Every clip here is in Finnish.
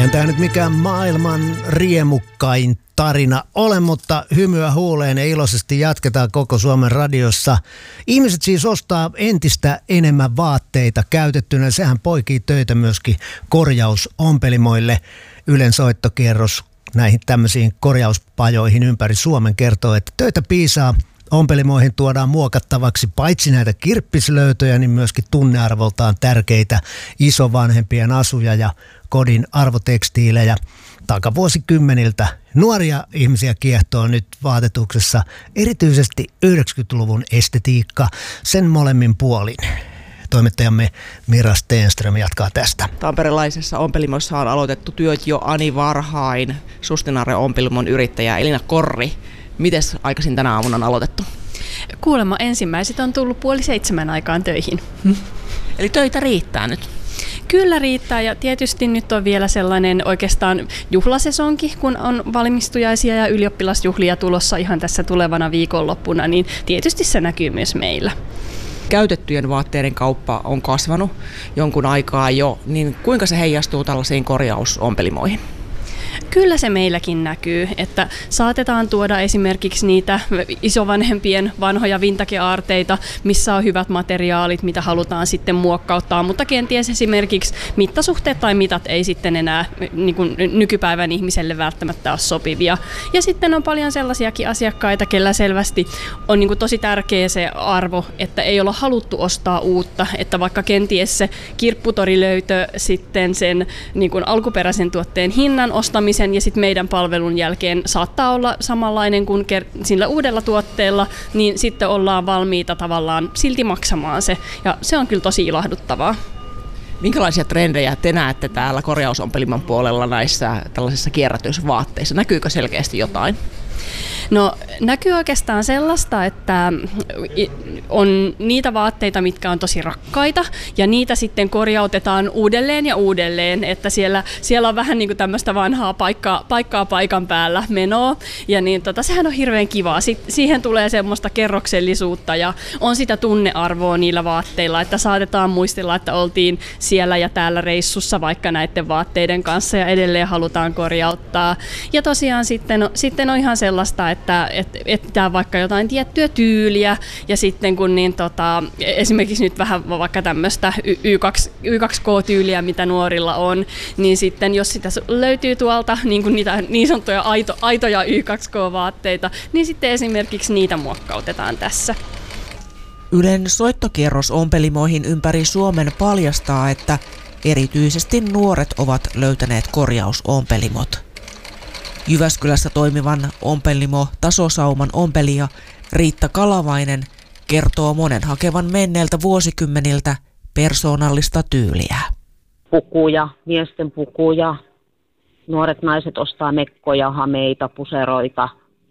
Eihän tämä nyt mikään maailman riemukkain tarina ole, mutta hymyä huuleen ja iloisesti jatketaan koko Suomen radiossa. Ihmiset siis ostaa entistä enemmän vaatteita käytettynä. Sehän poikii töitä myöskin korjausompelimoille. Ylen soittokierros näihin tämmöisiin korjauspajoihin ympäri Suomen kertoo, että töitä piisaa. Ompelimoihin tuodaan muokattavaksi paitsi näitä kirppislöytöjä, niin myöskin tunnearvoltaan tärkeitä isovanhempien asuja ja kodin arvotekstiilejä takavuosikymmeniltä. Nuoria ihmisiä kiehtoo nyt vaatetuksessa erityisesti 90-luvun estetiikka sen molemmin puolin. Toimittajamme Mira Stenström jatkaa tästä. Tamperelaisessa ompelimossa on aloitettu työt jo ani varhain. Sustinare ompelimon yrittäjä Elina Korri. Mites aikaisin tänä aamuna on aloitettu? Kuulemma ensimmäiset on tullut 6:30 aikaan töihin. Eli töitä riittää nyt? Kyllä riittää ja tietysti nyt on vielä sellainen oikeastaan juhlasesonki, kun on valmistujaisia ja ylioppilasjuhlia tulossa ihan tässä tulevana viikonloppuna, niin tietysti se näkyy myös meillä. Käytettyjen vaatteiden kauppa on kasvanut jonkun aikaa jo, niin kuinka se heijastuu tällaisiin korjausompelimoihin? Kyllä se meilläkin näkyy, että saatetaan tuoda esimerkiksi niitä isovanhempien vanhoja vintage-aarteita, missä on hyvät materiaalit, mitä halutaan sitten muokkauttaa, mutta kenties esimerkiksi mittasuhteet tai mitat ei sitten enää niin kuin nykypäivän ihmiselle välttämättä ole sopivia. Ja sitten on paljon sellaisiakin asiakkaita, kellä selvästi on niin kuin tosi tärkeä se arvo, että ei olla haluttu ostaa uutta, että vaikka kenties se kirpputorilöytö sitten sen niin kuin alkuperäisen tuotteen hinnan ostamisen ja sitten meidän palvelun jälkeen saattaa olla samanlainen kuin sillä uudella tuotteella, niin sitten ollaan valmiita tavallaan silti maksamaan se. Ja se on kyllä tosi ilahduttavaa. Minkälaisia trendejä te näette täällä korjausompeliman puolella näissä tällaisissa kierrätysvaatteissa? Näkyykö selkeästi jotain? No näkyy oikeastaan sellaista, että on niitä vaatteita, mitkä on tosi rakkaita ja niitä sitten korjautetaan uudelleen ja uudelleen, että siellä on vähän niin kuin tämmöistä vanhaa paikkaa paikan päällä menoa ja niin sehän on hirveän kivaa. Siihen tulee semmoista kerroksellisuutta ja on sitä tunnearvoa niillä vaatteilla, että saatetaan muistella, että oltiin siellä ja täällä reissussa vaikka näiden vaatteiden kanssa ja edelleen halutaan korjauttaa. Ja tosiaan sitten on ihan sellaista, että etsitään vaikka jotain tiettyä tyyliä ja sitten kun esimerkiksi nyt vähän vaikka tämmöistä Y2K-tyyliä, mitä nuorilla on, niin sitten jos sitä löytyy tuolta niin kuin niitä niin sanottuja aitoja Y2K-vaatteita, niin sitten esimerkiksi niitä muokkautetaan tässä. Ylen soittokierros ompelimoihin ympäri Suomen paljastaa, että erityisesti nuoret ovat löytäneet korjausompelimot. Jyväskylässä toimivan ompelimo Tasosauman ompelija Riitta Kalavainen kertoo monen hakevan menneiltä vuosikymmeniltä persoonallista tyyliä. Pukuja, miesten pukuja, nuoret naiset ostaa mekkoja, hameita, puseroita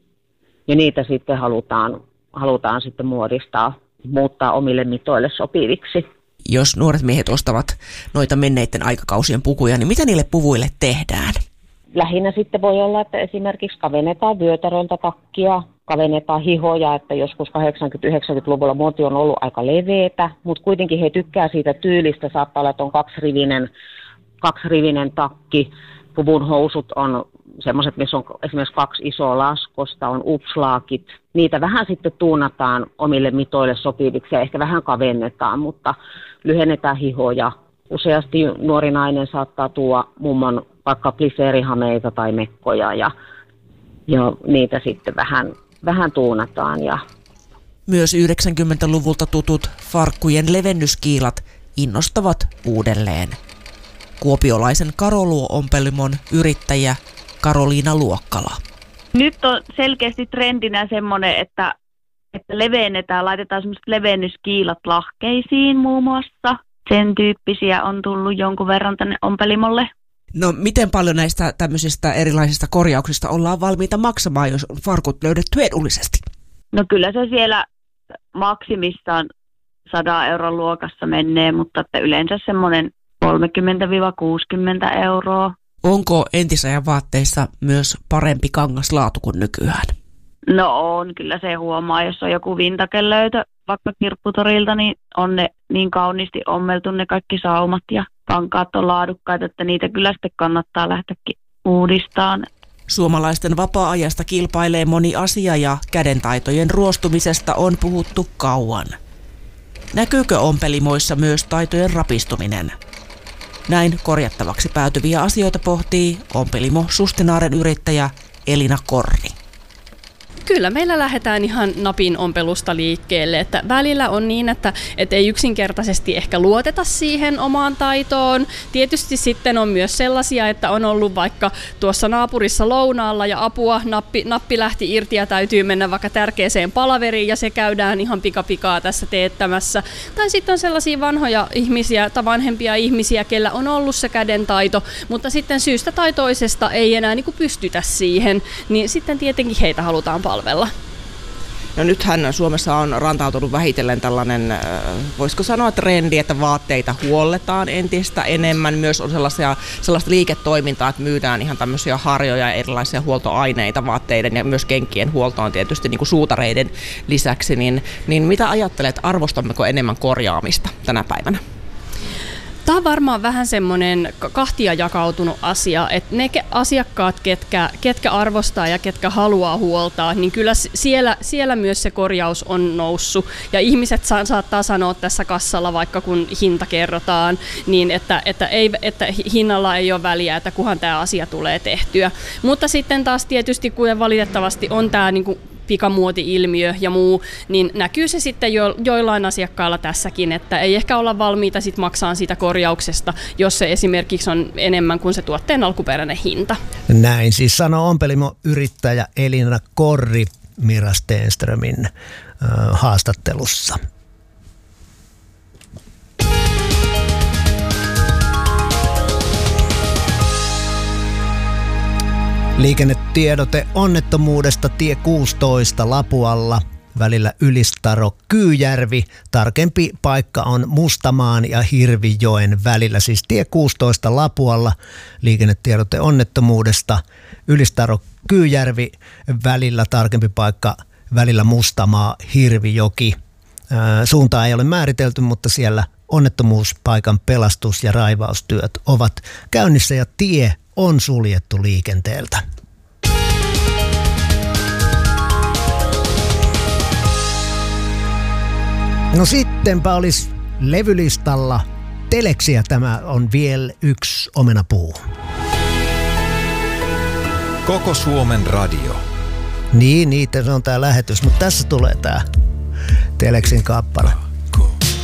ja niitä sitten halutaan sitten muuttaa omille mitoille sopiviksi. Jos nuoret miehet ostavat noita menneiden aikakausien pukuja, niin mitä niille puvuille tehdään? Lähinnä sitten voi olla, että esimerkiksi kavennetaan vyötäröltä takkia, kavennetaan hihoja, että joskus 80-90-luvulla muoti on ollut aika leveätä, mutta kuitenkin he tykkää siitä tyylistä. Saattaa olla, että on kaksirivinen takki, puvun housut on semmoiset, missä on esimerkiksi 2 isoa laskosta, on upslaakit. Niitä vähän sitten tuunataan omille mitoille sopiviksi ja ehkä vähän kavennetaan, mutta lyhennetään hihoja. Useasti nuori nainen saattaa tuoda mummon vaikka pliseerihameita tai mekkoja ja niitä sitten vähän tuunataan. Ja myös 90-luvulta tutut farkkujen levennyskiilat innostavat uudelleen. Kuopiolaisen Karoluo-ompelimon yrittäjä Karoliina Luokkala. Nyt on selkeästi trendinä semmoinen, että levennetään, laitetaan semmoiset levennyskiilat lahkeisiin muun muassa. Sen tyyppisiä on tullut jonkun verran tänne ompelimolle. No miten paljon näistä tämmöisistä erilaisista korjauksista ollaan valmiita maksamaan, jos on farkut löydetty edullisesti? No kyllä se siellä maksimissaan 100 euron luokassa menee, mutta että yleensä semmoinen 30-60 euroa. Onko entisajan vaatteissa myös parempi kangaslaatu kuin nykyään? No on, kyllä se huomaa, jos on joku vintage-löytö vaikka kirpputorilta, niin on ne niin kauniisti ommeltu ne kaikki saumat ja kankaat on laadukkaita, että niitä kyllä sitten kannattaa lähteäkin uudistamaan. Suomalaisten vapaa-ajasta kilpailee moni asia ja kädentaitojen ruostumisesta on puhuttu kauan. Näkyykö ompelimoissa myös taitojen rapistuminen? Näin korjattavaksi päätyviä asioita pohtii ompelimo Sustinaren yrittäjä Elina Korri. Kyllä meillä lähdetään ihan napin ompelusta liikkeelle, että välillä on niin, että ei yksinkertaisesti ehkä luoteta siihen omaan taitoon. Tietysti sitten on myös sellaisia, että on ollut vaikka tuossa naapurissa lounaalla ja apua, nappi lähti irti ja täytyy mennä vaikka tärkeäseen palaveriin ja se käydään ihan pikapikaa tässä teettämässä. Tai sitten on sellaisia vanhoja ihmisiä tai vanhempia ihmisiä, kellä on ollut se kädentaito, mutta sitten syystä tai toisesta ei enää niin kuin pystytä siihen, niin sitten tietenkin heitä halutaan palvella. No nythän Suomessa on rantautunut vähitellen tällainen, voisiko sanoa trendi, että vaatteita huolletaan entistä enemmän. Myös on sellaista liiketoimintaa, että myydään ihan tämmöisiä harjoja ja erilaisia huoltoaineita vaatteiden ja myös kenkien huoltoon tietysti niin kuin suutareiden lisäksi. Niin mitä ajattelet, arvostammeko enemmän korjaamista tänä päivänä? Tämä on varmaan vähän semmoinen kahtia jakautunut asia, että ne asiakkaat, ketkä arvostaa ja ketkä haluaa huoltaa, niin kyllä siellä myös se korjaus on noussut. Ja ihmiset saattaa sanoa tässä kassalla, vaikka kun hinta kerrotaan, niin että hinnalla ei ole väliä, että kunhan tämä asia tulee tehtyä. Mutta sitten taas tietysti, kun valitettavasti on tämä niin kuin pikamuoti-ilmiö ja muu, niin näkyy se sitten joillain asiakkailla tässäkin, että ei ehkä olla valmiita sit maksaa siitä korjauksesta, jos se esimerkiksi on enemmän kuin se tuotteen alkuperäinen hinta. Näin siis sanoo ompelimo-yrittäjä Elina Korri Mira Stenströmin haastattelussa. Liikennetiedote onnettomuudesta tie 16 Lapualla välillä Ylistaro-Kyyjärvi. Tarkempi paikka on Mustamaan ja Hirvijoen välillä, siis tie 16 Lapualla. Liikennetiedote onnettomuudesta Ylistaro-Kyyjärvi välillä, tarkempi paikka välillä Mustamaa Hirvijoki. Suuntaa ei ole määritelty, mutta siellä onnettomuuspaikan pelastus- ja raivaustyöt ovat käynnissä ja tie on suljettu liikenteeltä. No sittenpä olisi levylistalla Teleksiä. Tämä on vielä yksi omenapuu. Koko Suomen radio. Niin, se on tää lähetys, mutta tässä tulee tää Teleksin kappale.